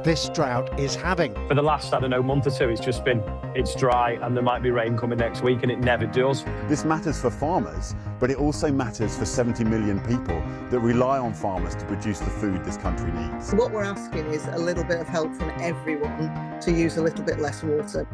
this drought is having. For the last, I don't know, month or two, it's dry and there might be rain coming next week, and it never does. This matters for farmers, but it also matters for 70 million people that rely on farmers to produce the food this country needs. What we're asking is a little bit of help from everyone to use a little bit less water.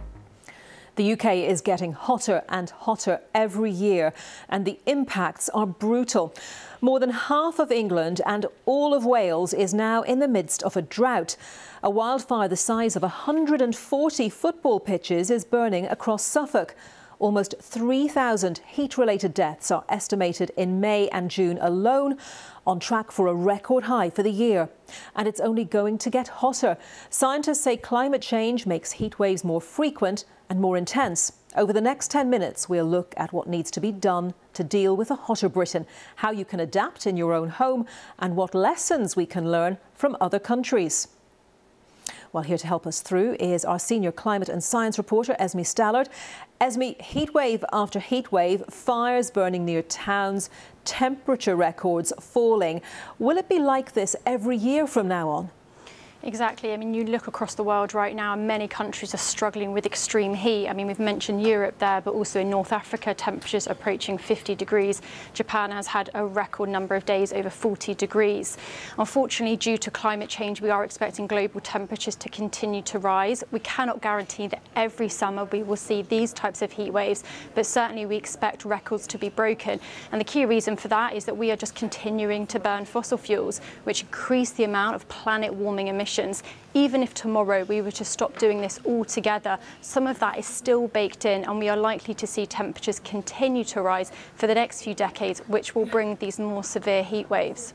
The UK is getting hotter and hotter every year, and the impacts are brutal. More than half of England and all of Wales is now in the midst of a drought. A wildfire the size of 140 football pitches is burning across Suffolk. Almost 3,000 heat-related deaths are estimated in May and June alone, on track for a record high for the year. And it's only going to get hotter. Scientists say climate change makes heat waves more frequent and more intense. Over the next 10 minutes, we'll look at what needs to be done to deal with a hotter Britain, how you can adapt in your own home, and what lessons we can learn from other countries. Well, here to help us through is our senior climate and science reporter, Esme Stallard. Esme, heatwave after heatwave, fires burning near towns, temperature records falling. Will it be like this every year from now on? Exactly. I mean, you look across the world right now, and many countries are struggling with extreme heat. I mean, we've mentioned Europe there, but also in North Africa, temperatures approaching 50 degrees. Japan has had a record number of days over 40 degrees. Unfortunately, due to climate change, we are expecting global temperatures to continue to rise. We cannot guarantee that every summer we will see these types of heat waves, but certainly we expect records to be broken. And the key reason for that is that we are just continuing to burn fossil fuels, which increase the amount of planet warming emissions. Even if tomorrow we were to stop doing this altogether, some of that is still baked in, and we are likely to see temperatures continue to rise for the next few decades, which will bring these more severe heat waves.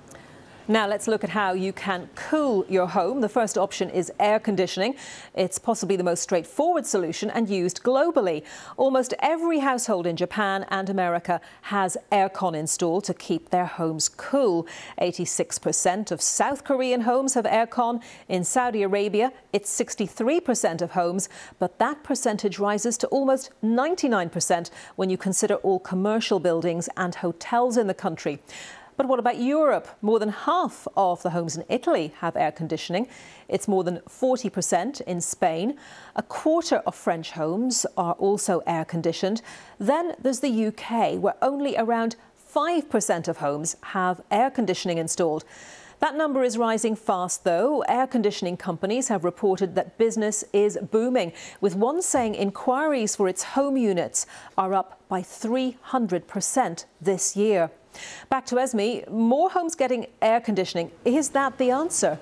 Now let's look at how you can cool your home. The first option is air conditioning. It's possibly the most straightforward solution and used globally. Almost every household in Japan and America has aircon installed to keep their homes cool. 86% of South Korean homes have aircon. In Saudi Arabia, it's 63% of homes, but that percentage rises to almost 99% when you consider all commercial buildings and hotels in the country. But what about Europe? More than half of the homes in Italy have air conditioning. It's more than 40% in Spain. A quarter of French homes are also air conditioned. Then there's the UK, where only around 5% of homes have air conditioning installed. That number is rising fast, though. Air conditioning companies have reported that business is booming, with one saying inquiries for its home units are up by 300% this year. Back to Esme, more homes getting air conditioning. Is that the answer?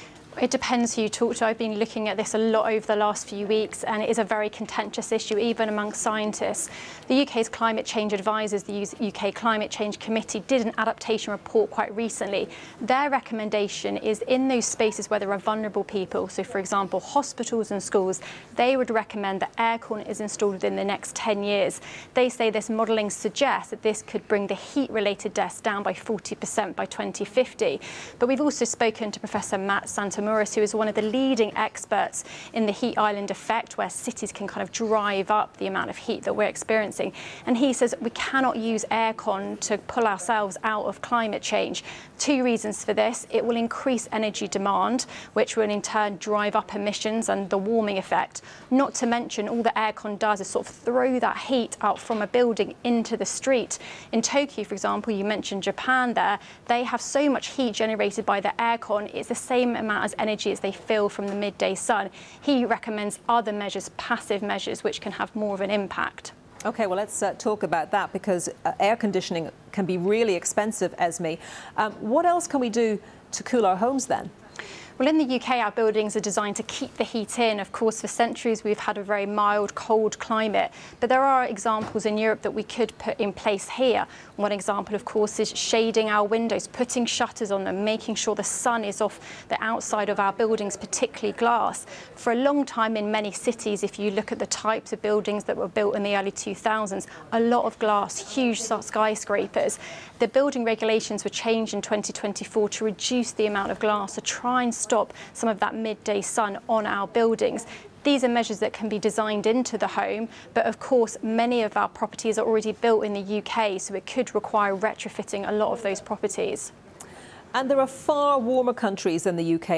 It depends who you talk to. I've been looking at this a lot over the last few weeks, and it is a very contentious issue, even among scientists. The UK's climate change advisors, the UK Climate Change Committee, did an adaptation report quite recently. Their recommendation is in those spaces where there are vulnerable people, so for example, hospitals and schools, they would recommend that aircon is installed within the next 10 years. They say this modelling suggests that this could bring the heat-related deaths down by 40% by 2050. But we've also spoken to Professor Matt Santamouris, who is one of the leading experts in the heat island effect, where cities can kind of drive up the amount of heat that we're experiencing. And he says we cannot use aircon to pull ourselves out of climate change. Two reasons for this: it will increase energy demand, which will in turn drive up emissions and the warming effect. Not to mention, all the aircon does is sort of throw that heat out from a building into the street. In Tokyo, for example, you mentioned Japan there, they have so much heat generated by the aircon, it's the same amount as energy as they feel from the midday sun. He recommends other measures, passive measures, which can have more of an impact. OK, well, let's talk about that, because air conditioning can be really expensive, Esme. What else can we do to cool our homes then? Well, in the UK, our buildings are designed to keep the heat in. Of course, for centuries, we've had a very mild, cold climate. But there are examples in Europe that we could put in place here. One example, of course, is shading our windows, putting shutters on them, making sure the sun is off the outside of our buildings, particularly glass. For a long time in many cities, if you look at the types of buildings that were built in the early 2000s, a lot of glass, huge skyscrapers. The building regulations were changed in 2024 to reduce the amount of glass, to try and stop some of that midday sun on our buildings. These are measures that can be designed into the home, but of course many of our properties are already built in the UK, so it could require retrofitting a lot of those properties. And there are far warmer countries than the UK